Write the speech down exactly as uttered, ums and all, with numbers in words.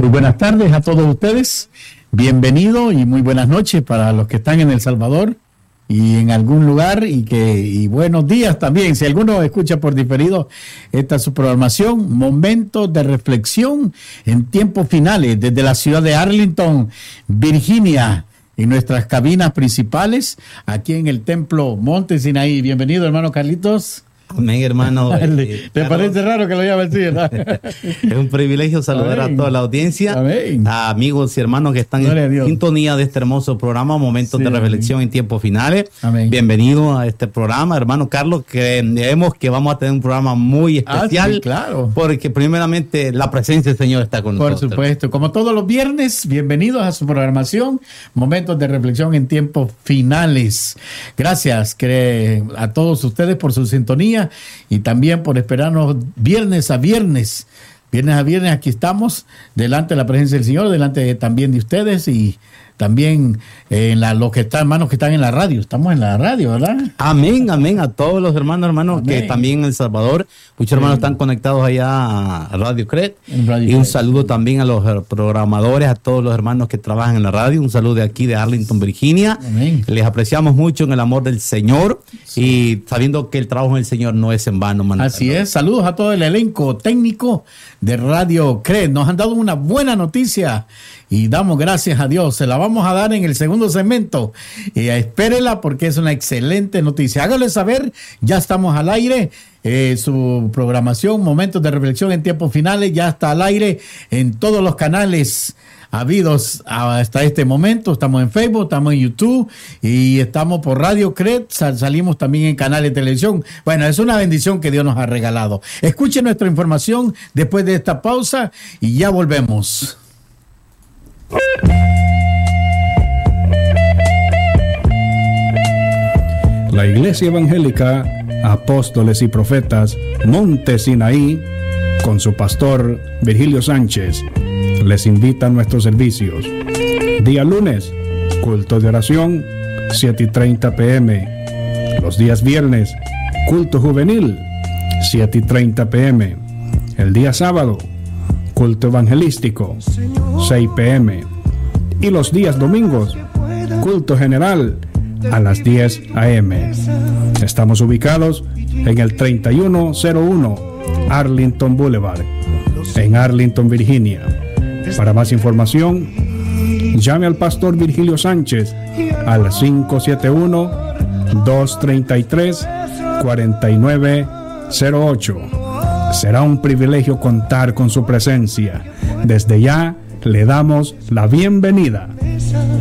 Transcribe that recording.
Muy buenas tardes a todos ustedes, bienvenido y muy buenas noches para los que están en El Salvador y en algún lugar, y que y buenos días también, si alguno escucha por diferido. Esta es su programación, Momentos de Reflexión en tiempos finales, desde la ciudad de Arlington, Virginia, en nuestras cabinas principales, aquí en el Templo Monte Sinaí. Bienvenido, hermano Carlitos. Amén, hermano. ¿Te Carlos, parece raro que lo llame así, verdad? Es un privilegio saludar Amén. a toda la audiencia, Amén. a amigos y hermanos que están Gloria en sintonía de este hermoso programa, Momentos sí, de Reflexión en tiempos finales. Amén. Bienvenido a este programa, hermano Carlos. Creemos que vamos a tener un programa muy especial, ah, sí, claro. porque primeramente la presencia del Señor está con Por nosotros. Por supuesto, como todos los viernes, bienvenidos a su programación, Momentos de Reflexión en tiempos finales. Gracias a todos ustedes por su sintonía y también por esperarnos viernes a viernes. Viernes a viernes aquí estamos, delante de la presencia del Señor, delante de, también de ustedes, y también eh, en la, los que están, hermanos que están en la radio. Estamos en la radio, ¿verdad? Amén, amén. A todos los hermanos, hermanos amén. que también en El Salvador. Muchos amén. hermanos están conectados allá a Radio Cred. Radio y un Cred. saludo también a los programadores, a todos los hermanos que trabajan en la radio. Un saludo de aquí de Arlington, Virginia. Amén. Les apreciamos mucho en el amor del Señor, sí. y sabiendo que el trabajo en el Señor no es en vano. Man. Así es. Saludos a todo el elenco técnico de Radio Cred. Nos han dado una buena noticia y damos gracias a Dios. Se la vamos a dar en el segundo segmento. Y espérela porque es una excelente noticia. Hágale saber, ya estamos al aire. Eh, su programación, Momentos de Reflexión en tiempos finales, ya está al aire en todos los canales habidos hasta este momento. Estamos en Facebook, estamos en YouTube y estamos por Radio Cred. Sal, salimos también en canales de televisión. Bueno, es una bendición que Dios nos ha regalado. Escuchen nuestra información después de esta pausa y ya volvemos. La Iglesia Evangélica Apóstoles y Profetas Monte Sinaí, con su pastor Virgilio Sánchez, les invita a nuestros servicios. Día lunes, culto de oración, siete y treinta pm. Los días viernes, culto juvenil, siete y treinta pm. El día sábado, culto evangelístico, seis pm. Y los días domingos, culto general, a las diez am. Estamos ubicados en el treinta y uno cero uno Arlington Boulevard, en Arlington, Virginia. Para más información, llame al pastor Virgilio Sánchez al cinco siete uno, dos tres tres, cuatro nueve cero ocho. Será un privilegio contar con su presencia. Desde ya le damos la bienvenida.